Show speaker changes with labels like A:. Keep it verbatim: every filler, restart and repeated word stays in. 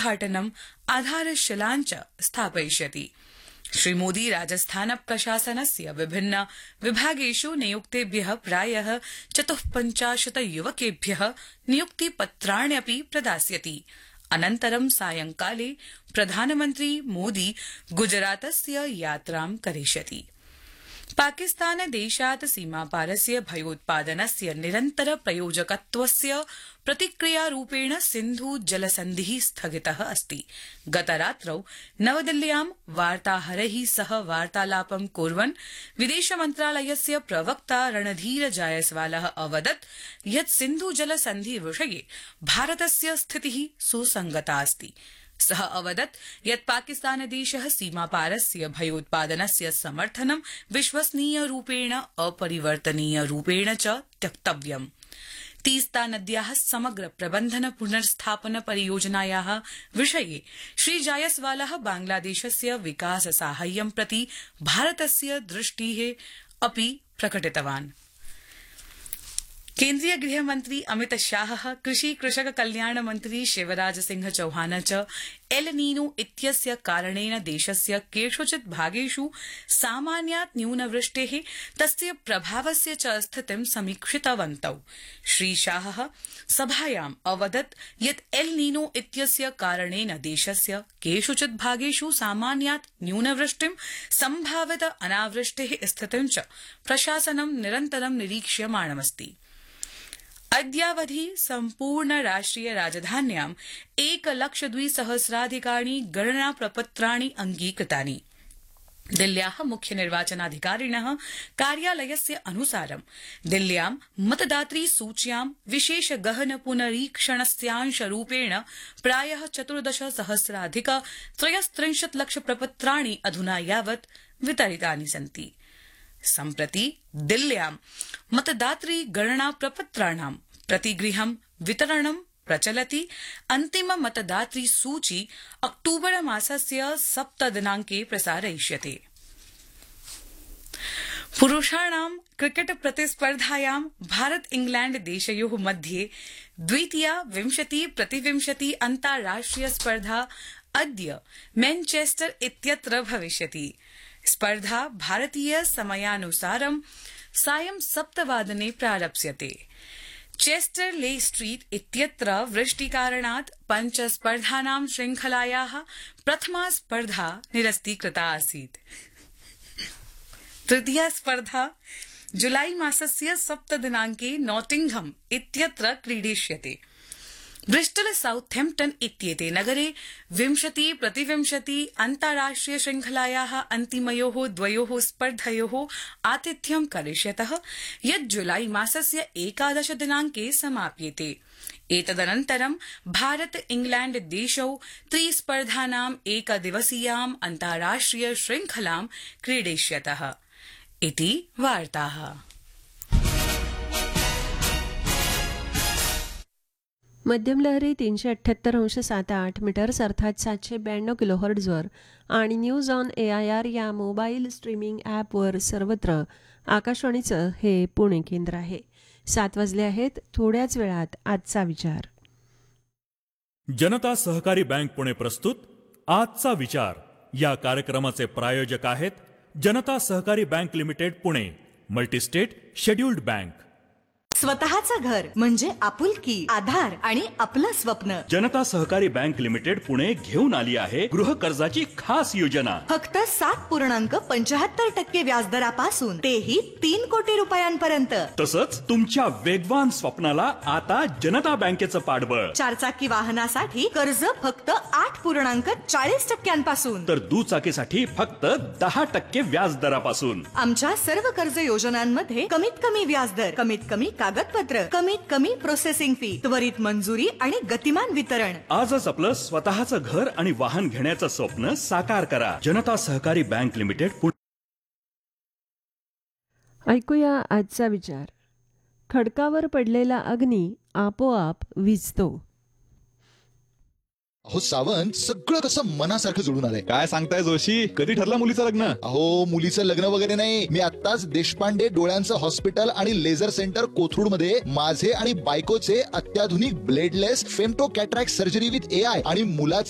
A: उद्घाटनम् आधारशिलाञ्च स्थापयिष्यति। श्रीमोदी राजस्थान प्रशासनस्य विभिन्न विभागेषु नियुक्तेभ्यः प्रायः चतुःपञ्चाशत् युवकेभ्यः नियुक्तिपत्राण्यपि प्रदास्यति। अनन्तरं सायंकाले प्रधानमन्त्री मोदी गुजरातस्य यात्रां करिष्यति। पाकिस्तान देशात् सीमापारस्य भयोत्पादनस्य निरन्तर प्रयोजकत्वस्य प्रतिक्रियारूपेण सिन्धु जलसन्धिः स्थगितः अस्ति। गतरात्रौ नवदिल्ल्यां वार्ताहरैः सह वार्तालापं कुर्वन् विदेशमन्त्रालयस्य प्रवक्ता रणधीर जायसवालः अवदत् यत् सिन्धु जलसन्धि विषये भारतस्य स्थितिः सुसंगता अस्ति। सः अवदत् यत् पाकिस्तानदेशः सीमापारस्य भयोत्पादनस्य समर्थनं विश्वसनीयरूपेण अपरिवर्तनीयरूपेण च त्यक्तव्यम्। तीस्ता नद्याः समग्र प्रबन्धन पुनर्स्थापन परियोजनायाः विषये श्री जायसवालः बांग्लादेशस्य विकास साहाय्यं प्रति भारतस्य दृष्टिः अपि प्रकटितवान्। केन्द्रीय गृहमन्त्री अमित शाहः कृषि कृषक कल्याण मन्त्री शिवराज सिंह चौहान च एल नीनो इत्यस्य कारणेन देशस्य केषुचित् भागेषु सामान्यात् न्यूनवृष्टेः तस्य प्रभावस्य च स्थितिं समीक्षितवन्तौ। श्री शाहः सभायाम् अवदत् यत् एल नीनो इत्यस्य कारणेन देशस्य केषुचित् भागेषु सामान्यात् न्यूनवृष्टिं सम्भावित अनावृष्टेः स्थितिं च प्रशासनं निरन्तरं निरीक्ष्यमाणमस्ति। अद्यावधि सम्पूर्ण राष्ट्रिय राजधान्याम् एकलक्षद्विसहस्राधिकानि गणना प्रपत्राणि अङ्गीकृतानि। दिल्ल्याः मुख्य निर्वाचनाधिकारिणः कार्यालयस्य अनुसारं दिल्ल्यां मतदातृ सूच्यां विशेष गहन पुनरीक्षणस्यांशरूपेण प्रायः चतुर्दश सहस्राधिक त्रयस्त्रिंशत् लक्ष प्रपत्राणि अधुना यावत् वितरितानि सन्ति। सम्प्रति दिल्ल्यां मतदातृ गणना प्रपत्राणां प्रतिगृहं वितरणं प्रचलति। अन्तिम मतदातृ सूची अक्टूबर मासस्य सप्त दिनांके प्रसारयिष्यते। पुरुषाणां क्रिकेट प्रतिस्पर्धायां भारत इंग्लैंड देशयोः मध्ये द्वितीया विंशति प्रतिविंशति अन्ताराष्ट्रिय स्पर्धा अद्य मैनचेस्टर इत्यत्र भविष्यति। स्पर्धा भारतीय समयानुसारं सायं सप्तवादने प्रारप्स्यते। चेस्टर ले स्ट्रीट इत्यत्र वृष्टिकारणात् पञ्च स्पर्धानां श्रृंखलायाः प्रथमा स्पर्धा निरस्तीकृता आसीत्। तृतीया स्पर्धा जुलाई मासस्य सप्त दिनांके नॉटिंघम इत्यत्र क्रीडिष्यते। ब्रिस्टल साउथैम्प्टन इत्येते नगरे विंशति प्रतिविंशति अन्ताराष्ट्रिय श्रृंखलायाः अन्तिमयोः द्वयोः स्पर्धयोः आतिथ्यं करिष्यतः यत् जुलाई मासस्य एकादश दिनांके समाप्येते। एतदनन्तरं भारत इंग्लैंड देशौ त्रिस्पर्धानाम् एकदिवसीयाम् अन्ताराष्ट्रिय श्रृंखलां क्रीडिष्यतः इति वार्ताः।
B: मध्यम लहरी तीनशे अठ्ठ्याहत्तर अंश सात आठ मीटर्स अर्थात सातशे ब्याण्णव किलोहर्ट्झवर आणि news on A I R yeah mobile streaming ॲपवर सर्वत्र आकाशवाणीचं हे पुणे केंद्र आहे। सात वाजले आहेत। थोड्याच वेळात आजचा विचार।
C: जनता सहकारी बँक पुणे प्रस्तुत आजचा विचार या कार्यक्रमाचे प्रायोजक आहेत जनता सहकारी bank limited Pune, multi-state scheduled bank.
D: स्वतःचं घर म्हणजे आपुलकी, आधार आणि आपलं स्वप्न।
E: जनता सहकारी बँक लिमिटेड पुणे घेऊन आली आहे गृह कर्जाची खास योजना।
D: फक्त सात पूर्णांक पंचाहत्तर टक्के व्याजदरापासून तेही तीन कोटी रुपयांपर्यंत।
E: तसंच तुमच्या वेगवान स्वप्नाला आता जनता बँकेचं पाठबळ।
D: चारचाकी वाहनासाठी कर्ज फक्त आठ पूर्णांक चाळीस टक्क्यांपासून
E: तर दुचाकीसाठी फक्त दहा टक्के व्याजदरापासून।
D: आमच्या सर्व कर्ज योजनांमध्ये कमीत कमी व्याजदर, कमीत कमी कागदपत्र, कमीत कमी प्रोसेसिंग फी, त्वरित मंजुरी आणि गतिमान वितरण।
E: आजच आपलं स्वतःचं घर आणि वाहन घेण्याचं स्वप्न साकार करा। जनता सहकारी बँक लिमिटेड पुणे।
B: ऐकूया आजचा विचार। खडकावर पडलेला अग्नी आपोआप विझतो।
F: अहो सावंत, सगळं कसं मनासारखं जुळून आलंय।
G: काय सांगताय जोशी, कधी ठरलं मुलीचं लग्न?
F: अहो मुलीचं लग्न वगैरे नाही, मी आत्ताच देशपांडे डोळ्यांचं हॉस्पिटल आणि लेझर सेंटर कोथरूड मध्ये माझे आणि बायकोचे अत्याधुनिक bladeless femto cataract surgery with ए आय आणि मुलाचे